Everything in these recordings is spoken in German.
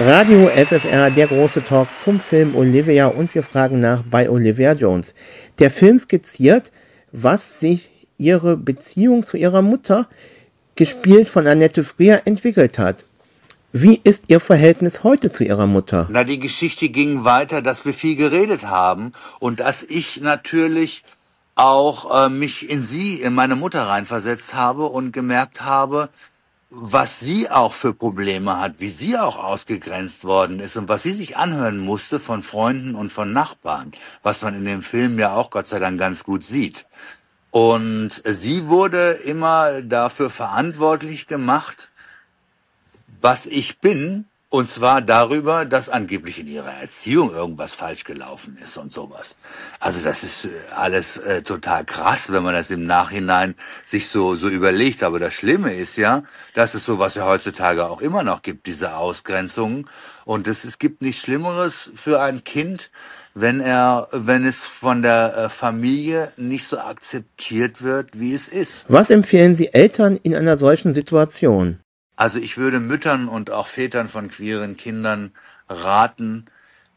Radio FFR, der große Talk zum Film Olivia, und wir fragen nach bei Olivia Jones. Der Film skizziert, was sich ihre Beziehung zu ihrer Mutter, gespielt von Annette Frier, entwickelt hat. Wie ist ihr Verhältnis heute zu ihrer Mutter? Na, die Geschichte ging weiter, dass wir viel geredet haben und dass ich natürlich auch mich in meine Mutter reinversetzt habe und gemerkt habe, was sie auch für Probleme hat, wie sie auch ausgegrenzt worden ist und was sie sich anhören musste von Freunden und von Nachbarn, was man in dem Film ja auch Gott sei Dank ganz gut sieht. Und sie wurde immer dafür verantwortlich gemacht, was ich bin, und zwar darüber, dass angeblich in ihrer Erziehung irgendwas falsch gelaufen ist und sowas. Also das ist alles total krass, wenn man das im Nachhinein sich so überlegt. Aber das Schlimme ist ja, dass es sowas ja heutzutage auch immer noch gibt, diese Ausgrenzungen. Und es gibt nichts Schlimmeres für ein Kind, wenn es von der Familie nicht so akzeptiert wird, wie es ist. Was empfehlen Sie Eltern in einer solchen Situation? Also ich würde Müttern und auch Vätern von queeren Kindern raten,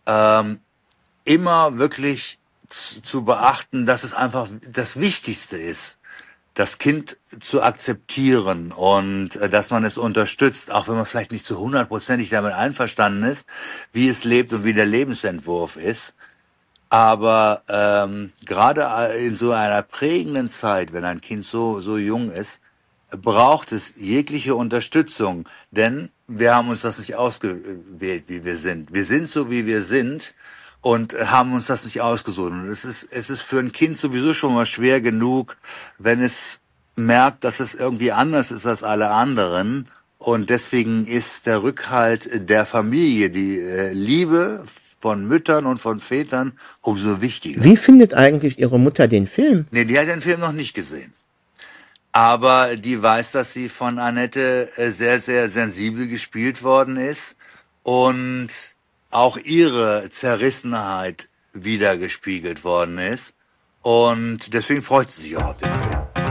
immer wirklich zu beachten, dass es einfach das Wichtigste ist, das Kind zu akzeptieren und dass man es unterstützt, auch wenn man vielleicht nicht zu 100%ig damit einverstanden ist, wie es lebt und wie der Lebensentwurf ist. Aber gerade in so einer prägenden Zeit, wenn ein Kind so jung ist, braucht es jegliche Unterstützung, denn wir haben uns das nicht ausgewählt, wie wir sind. Wir sind so, wie wir sind und haben uns das nicht ausgesucht. Und es ist für ein Kind sowieso schon mal schwer genug, wenn es merkt, dass es irgendwie anders ist als alle anderen. Und deswegen ist der Rückhalt der Familie, die Liebe von Müttern und von Vätern umso wichtiger. Wie findet eigentlich Ihre Mutter den Film? Nee, die hat den Film noch nicht gesehen. Aber die weiß, dass sie von Annette sehr, sehr sensibel gespielt worden ist und auch ihre Zerrissenheit wiedergespiegelt worden ist. Und deswegen freut sie sich auch auf den Film.